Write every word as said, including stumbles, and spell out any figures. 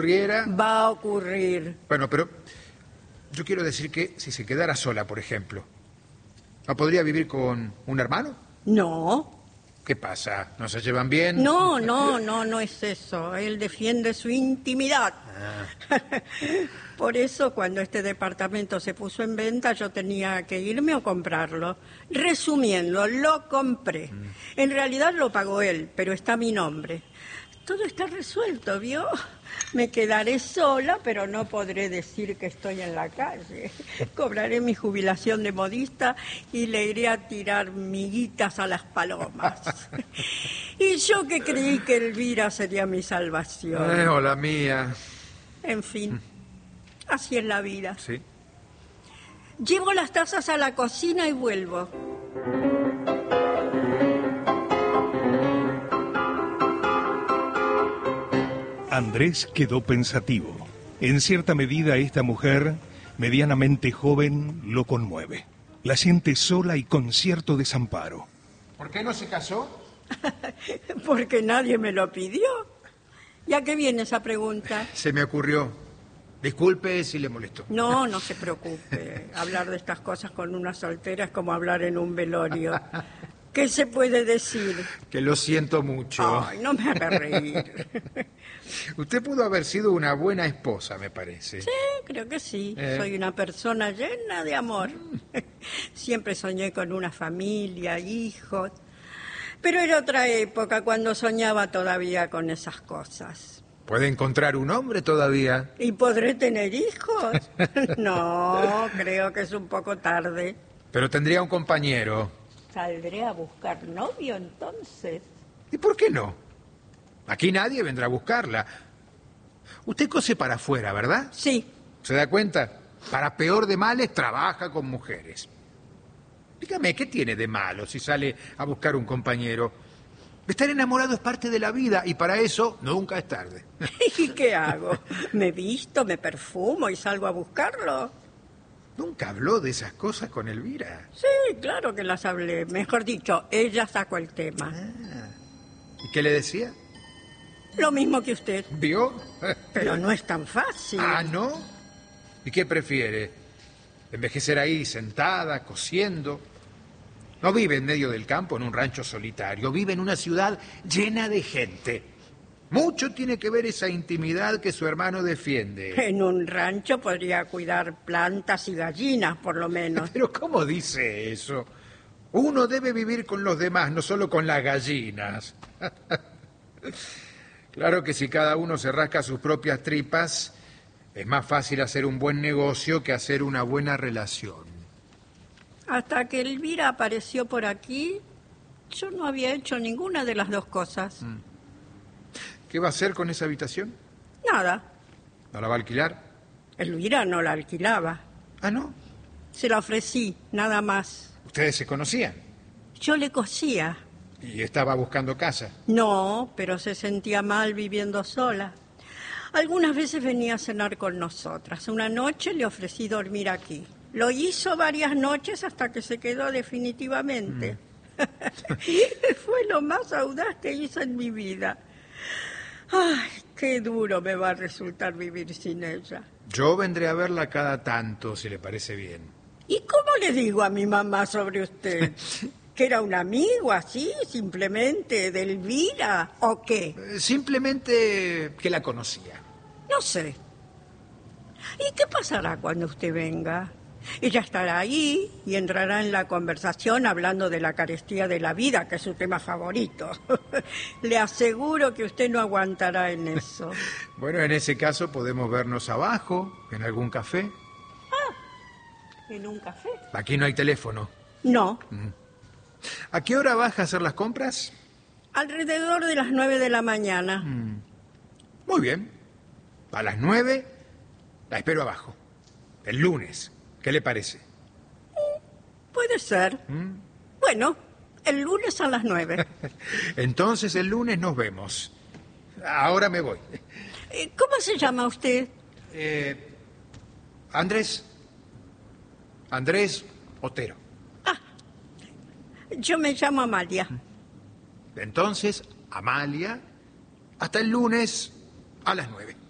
ocurriera... Va a ocurrir. Bueno, pero yo quiero decir que si se quedara sola, por ejemplo, ¿no podría vivir con un hermano? No. ¿Qué pasa? ¿No se llevan bien? No, no, no, no es eso. Él defiende su intimidad. Ah. Por eso, cuando este departamento se puso en venta, yo tenía que irme o comprarlo. Resumiendo, lo compré. Mm. En realidad lo pagó él, pero está mi nombre. Todo está resuelto, ¿vio? Me quedaré sola, pero no podré decir que estoy en la calle. Cobraré mi jubilación de modista y le iré a tirar miguitas a las palomas. Y yo que creí que Elvira sería mi salvación. Eh, o la mía. En fin, así es la vida. Sí. Llevo las tazas a la cocina y vuelvo. Andrés quedó pensativo. En cierta medida, esta mujer, medianamente joven, lo conmueve. La siente sola y con cierto desamparo. ¿Por qué no se casó? Porque nadie me lo pidió. ¿Y a qué viene esa pregunta? Se me ocurrió. Disculpe si le molesto. No, no se preocupe. Hablar de estas cosas con una soltera es como hablar en un velorio. ¿Qué se puede decir? Que lo siento mucho. Ay, no me haga reír. Usted pudo haber sido una buena esposa, me parece. Sí, creo que sí. Eh. Soy una persona llena de amor. Siempre soñé con una familia, hijos. Pero era otra época cuando soñaba todavía con esas cosas. ¿Puede encontrar un hombre todavía? ¿Y podré tener hijos? No, creo que es un poco tarde. Pero tendría un compañero. ¿Saldré a buscar novio entonces? ¿Y por qué no? Aquí nadie vendrá a buscarla. Usted cose para afuera, ¿verdad? Sí. ¿Se da cuenta? Para peor de males, trabaja con mujeres. Dígame, ¿qué tiene de malo si sale a buscar un compañero? Estar enamorado es parte de la vida y para eso nunca es tarde. ¿Y qué hago? ¿Me visto, me perfumo y salgo a buscarlo? ¿Nunca habló de esas cosas con Elvira? Sí, claro que las hablé. Mejor dicho, ella sacó el tema. Ah. ¿Y qué le decía? Lo mismo que usted. ¿Vio? Pero no es tan fácil. Ah, ¿no? ¿Y qué prefiere? ¿Envejecer ahí, sentada, cosiendo? No vive en medio del campo, en un rancho solitario. Vive en una ciudad llena de gente. Mucho tiene que ver esa intimidad que su hermano defiende. En un rancho podría cuidar plantas y gallinas, por lo menos. Pero ¿cómo dice eso? Uno debe vivir con los demás, no solo con las gallinas. Claro que si cada uno se rasca sus propias tripas, es más fácil hacer un buen negocio que hacer una buena relación. Hasta que Elvira apareció por aquí, yo no había hecho ninguna de las dos cosas. Mm. ¿Qué va a hacer con esa habitación? Nada. ¿No la va a alquilar? Elvira no la alquilaba. Ah, ¿no? Se la ofrecí, nada más. ¿Ustedes se conocían? Yo le cosía. ¿Y estaba buscando casa? No, pero se sentía mal viviendo sola. Algunas veces venía a cenar con nosotras. Una noche le ofrecí dormir aquí. Lo hizo varias noches hasta que se quedó definitivamente. Mm. Fue lo más audaz que hice en mi vida. Ay, qué duro me va a resultar vivir sin ella. Yo vendré a verla cada tanto, si le parece bien. ¿Y cómo le digo a mi mamá sobre usted? ¿Que era un amigo así, simplemente, de Elvira, o qué? Simplemente que la conocía. No sé. ¿Y qué pasará cuando usted venga? Ella estará ahí y entrará en la conversación hablando de la carestía de la vida, que es su tema favorito. Le aseguro que usted no aguantará en eso. Bueno, en ese caso podemos vernos abajo, en algún café. Ah, ¿en un café? Aquí no hay teléfono. No. ¿A qué hora vas a hacer las compras? Alrededor de las nueve de la mañana. Mm. Muy bien. A las nueve la espero abajo. El lunes. ¿Qué le parece? Puede ser. ¿Mm? Bueno, el lunes a las nueve. Entonces el lunes nos vemos. Ahora me voy. ¿Cómo se llama usted? Eh, Andrés. Andrés Otero. Ah, yo me llamo Amalia. Entonces, Amalia, hasta el lunes a las nueve.